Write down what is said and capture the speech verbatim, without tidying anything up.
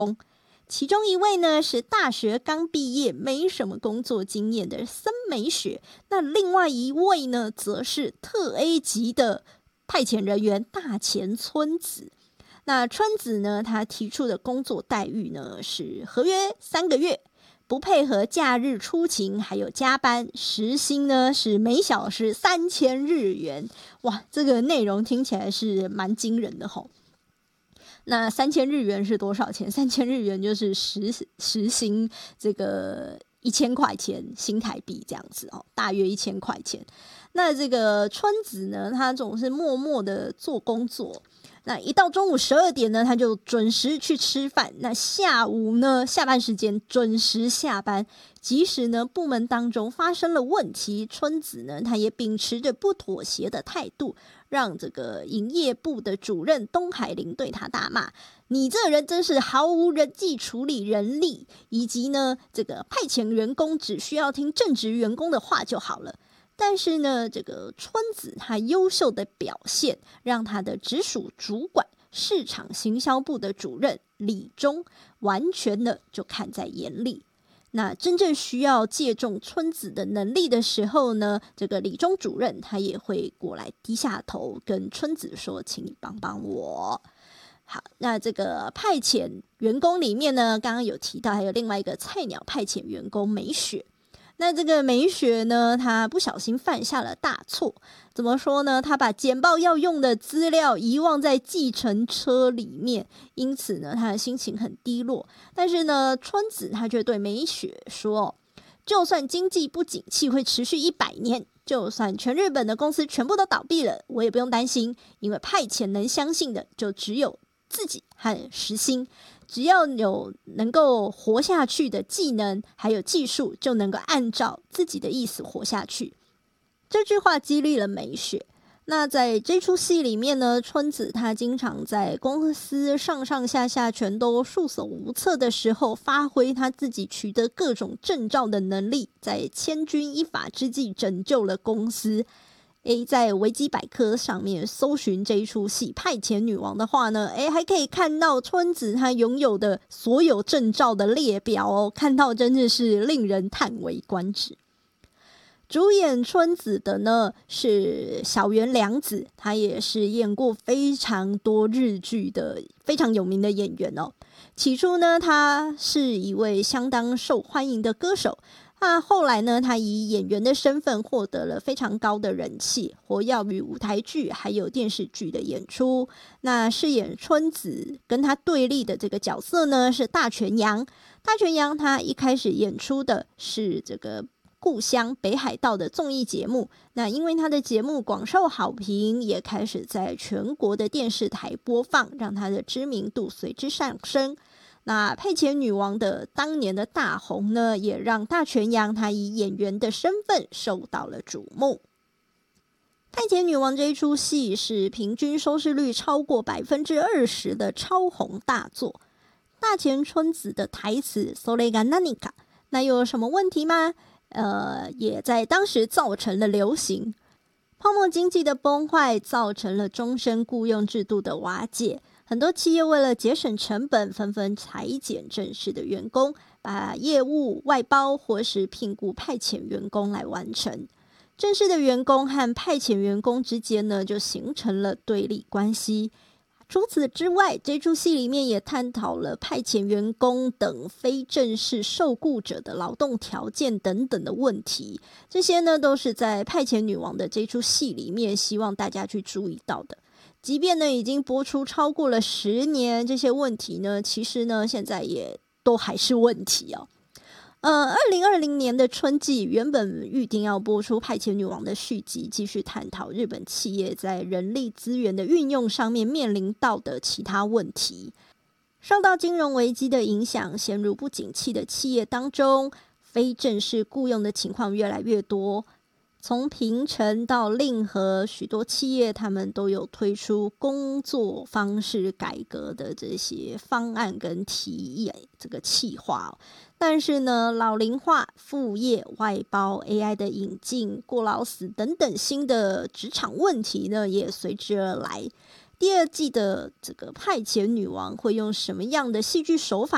其中一位呢是大学刚毕业没什么工作经验的森美雪，那另外一位呢则是特 A 级的派遣人员大前春子。那春子呢，他提出的工作待遇呢是合约三个月，不配合假日出勤，还有加班，时薪呢是每小时三千日元。哇，这个内容听起来是蛮惊人的吼。那三千日元是多少钱？三千日元就是时时薪这个一千块钱新台币这样子哦，大约一千块钱。那这个春子呢，他总是默默的做工作。那一到中午十二点呢，他就准时去吃饭。那下午呢，下班时间准时下班。即使呢部门当中发生了问题，春子呢他也秉持着不妥协的态度，让这个营业部的主任东海林对他大骂：“你这人真是毫无人际处理人力，以及呢这个派遣员工只需要听正职员工的话就好了。”但是呢，这个春子他优秀的表现，让他的直属主管市场行销部的主任李忠完全的就看在眼里。那真正需要借重春子的能力的时候呢，这个李忠主任他也会过来低下头跟春子说：“请你帮帮我。”好，那这个派遣员工里面呢，刚刚有提到还有另外一个菜鸟派遣员工美雪。那这个美雪呢，她不小心犯下了大错。怎么说呢？她把简报要用的资料遗忘在计程车里面，因此呢，她的心情很低落。但是呢，春子她却对美雪说：“就算经济不景气会持续一百年，就算全日本的公司全部都倒闭了，我也不用担心，因为派遣能相信的就只有自己和时薪。只要有能够活下去的技能还有技术，就能够按照自己的意思活下去。”这句话激励了美雪。那在这出戏里面呢，春子她经常在公司上上下下全都束手无策的时候，发挥她自己取得各种证照的能力，在千钧一发之际拯救了公司。诶，在维基百科上面搜寻这一出戏派遣女王的话呢，诶，还可以看到春子她拥有的所有证照的列表哦，看到真的是令人叹为观止。主演春子的呢是小原凉子，她也是演过非常多日剧的非常有名的演员哦。起初呢，她是一位相当受欢迎的歌手。那后来呢，他以演员的身份获得了非常高的人气，活跃于舞台剧还有电视剧的演出。那饰演春子跟他对立的这个角色呢是大泉洋。大泉洋他一开始演出的是这个故乡北海道的综艺节目，那因为他的节目广受好评，也开始在全国的电视台播放，让他的知名度随之上升。那派遣女王的当年的大红呢，也让大泉洋她以演员的身份受到了瞩目。派遣女王这一出戏是平均收视率超过百分之二十的超红大作。大前春子的台词 "それが何か"那又有什么问题吗？呃，也在当时造成了流行。泡沫经济的崩坏造成了终身雇佣制度的瓦解。很多企业为了节省成本，纷纷裁减正式的员工，把业务外包或是聘雇派遣员工来完成。正式的员工和派遣员工之间呢，就形成了对立关系。除此之外，这出戏里面也探讨了派遣员工等非正式受雇者的劳动条件等等的问题。这些呢，都是在派遣女王的这出戏里面希望大家去注意到的。即便呢已经播出超过了十年，这些问题呢其实呢现在也都还是问题哦。呃，二零二零年的春季原本预定要播出《派遣女王》的续集，继续探讨日本企业在人力资源的运用上面面临到的其他问题。受到金融危机的影响，陷入不景气的企业当中，非正式雇佣的情况越来越多。从平成到令和，许多企业他们都有推出工作方式改革的这些方案跟提议，这个企划、哦、但是呢，老龄化、副业、外包、A I 的引进、过劳死等等新的职场问题呢，也随之而来。第二季的这个派遣女王会用什么样的戏剧手法